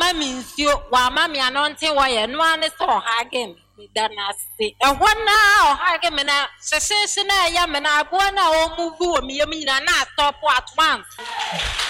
means you, while mammy announcing why and one is so hagging. Then I see a 1 hour hagging and a cessation. I am and I want to move me and not stop at once.